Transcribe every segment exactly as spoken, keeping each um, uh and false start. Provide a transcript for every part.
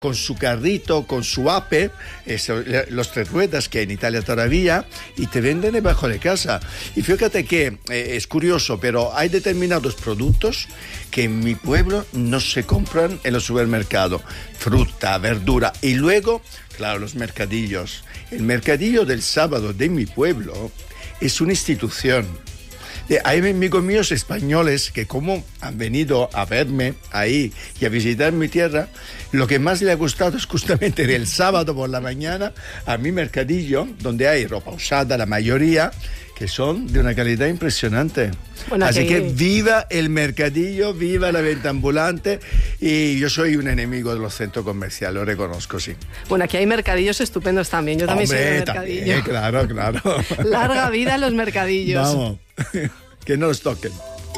con su carrito, con su ape, eso, los tres ruedas que hay en Italia todavía, y te venden debajo de casa. Y fíjate que eh, es curioso, pero hay determinados productos que en mi pueblo no se compran en los supermercados. Fruta, verdura, y luego, claro, los mercadillos. El mercadillo del sábado de mi pueblo es una institución. Hay amigos míos españoles que, como han venido a verme ahí y a visitar mi tierra, lo que más le ha gustado es justamente el sábado por la mañana a mi mercadillo, donde hay ropa usada, la mayoría, que son de una calidad impresionante. Bueno, así que... que viva el mercadillo, viva la venta ambulante, y yo soy un enemigo de los centros comerciales, lo reconozco, sí. Bueno, aquí hay mercadillos estupendos también, yo también Hombre, soy de mercadillo. También, claro, claro. Larga vida a los mercadillos. Vamos, que no los toquen.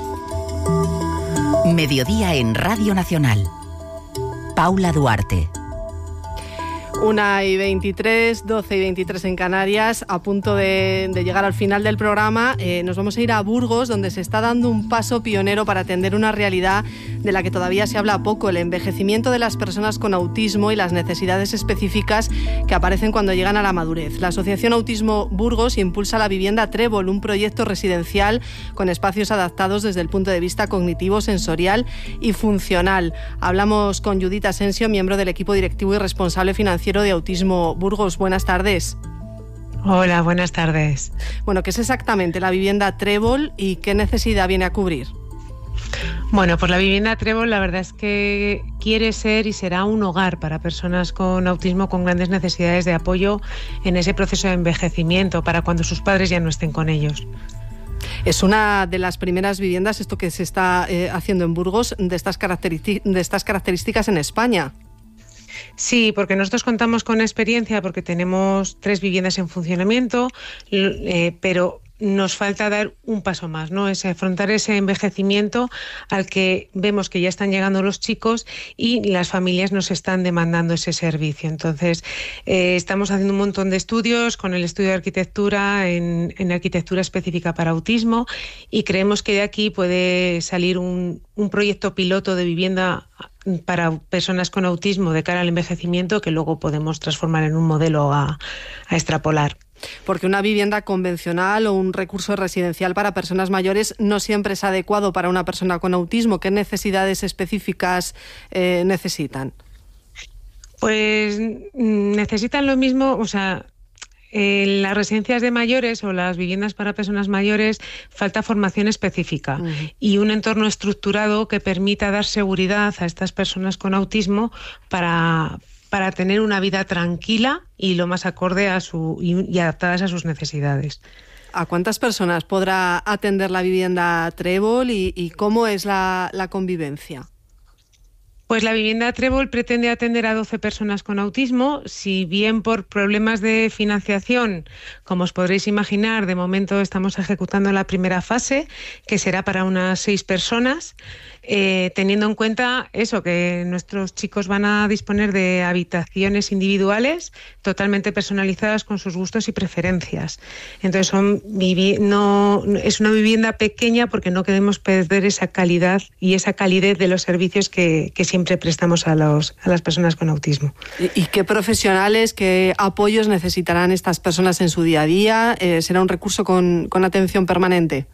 Mediodía en Radio Nacional. Paula Duarte. Una y veintitrés, doce y veintitrés en Canarias, a punto de, de llegar al final del programa. Eh, nos vamos a ir a Burgos, donde se está dando un paso pionero para atender una realidad de la que todavía se habla poco: el envejecimiento de las personas con autismo y las necesidades específicas que aparecen cuando llegan a la madurez. La Asociación Autismo Burgos impulsa la vivienda Trébol, un proyecto residencial con espacios adaptados desde el punto de vista cognitivo, sensorial y funcional. Hablamos con Judith Asensio, miembro del equipo directivo y responsable financiero de Autismo Burgos. Buenas tardes. Hola, buenas tardes. Bueno, ¿qué es exactamente la vivienda Trébol y qué necesidad viene a cubrir? Bueno, pues la vivienda Trébol, la verdad es que quiere ser y será un hogar para personas con autismo con grandes necesidades de apoyo en ese proceso de envejecimiento, para cuando sus padres ya no estén con ellos. Es una de las primeras viviendas, esto que se está eh, haciendo en Burgos, de estas, característic- de estas características en España. Sí, porque nosotros contamos con experiencia, porque tenemos tres viviendas en funcionamiento, eh, pero nos falta dar un paso más, ¿no? Es afrontar ese envejecimiento al que vemos que ya están llegando los chicos y las familias nos están demandando ese servicio. Entonces, eh, estamos haciendo un montón de estudios con el estudio de arquitectura en, en arquitectura específica para autismo, y creemos que de aquí puede salir un, un proyecto piloto de vivienda para personas con autismo de cara al envejecimiento, que luego podemos transformar en un modelo a, a extrapolar. Porque una vivienda convencional o un recurso residencial para personas mayores no siempre es adecuado para una persona con autismo. ¿Qué necesidades específicas eh, necesitan? Pues necesitan lo mismo, o sea... En las residencias de mayores o las viviendas para personas mayores falta formación específica uh-huh. y un entorno estructurado que permita dar seguridad a estas personas con autismo para, para tener una vida tranquila y lo más acorde a su y, y adaptadas a sus necesidades. ¿A cuántas personas podrá atender la vivienda Trébol y, y cómo es la, la convivencia? Pues la vivienda Trébol pretende atender a doce personas con autismo. Si bien por problemas de financiación, como os podréis imaginar, de momento estamos ejecutando la primera fase, que será para unas seis personas, eh, teniendo en cuenta eso, que nuestros chicos van a disponer de habitaciones individuales totalmente personalizadas con sus gustos y preferencias. Entonces son vivi- no es una vivienda pequeña porque no queremos perder esa calidad y esa calidez de los servicios que, que siempre prestamos a, los, a las personas con autismo. ¿Y, y qué profesionales, qué apoyos necesitarán estas personas en su día a día? Eh, ¿Será un recurso con, con atención permanente?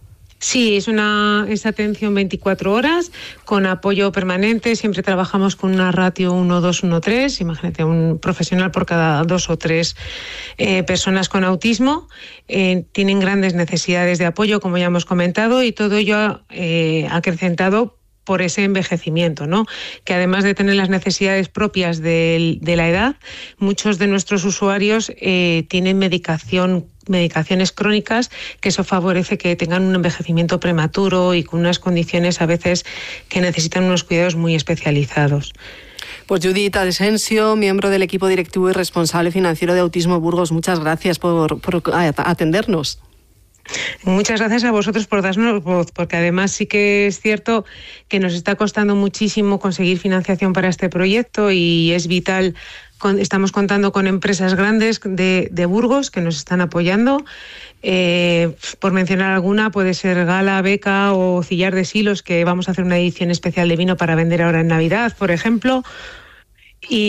Sí, es una es atención veinticuatro horas con apoyo permanente. Siempre trabajamos con una ratio uno dos uno tres. Imagínate, un profesional por cada dos o tres eh, personas con autismo. Eh, tienen grandes necesidades de apoyo, como ya hemos comentado, y todo ello eh, acrecentado por ese envejecimiento, ¿no? Que además de tener las necesidades propias de, de la edad, muchos de nuestros usuarios eh, tienen medicación medicaciones crónicas, que eso favorece que tengan un envejecimiento prematuro y con unas condiciones a veces que necesitan unos cuidados muy especializados. Pues Judith Asensio, miembro del equipo directivo y responsable financiero de Autismo Burgos, muchas gracias por, por atendernos. Muchas gracias a vosotros por darnos voz, porque además sí que es cierto que nos está costando muchísimo conseguir financiación para este proyecto y es vital. Estamos contando con empresas grandes de, de Burgos que nos están apoyando. Eh, por mencionar alguna, puede ser Gala, Beca o Cillar de Silos, que vamos a hacer una edición especial de vino para vender ahora en Navidad, por ejemplo. Y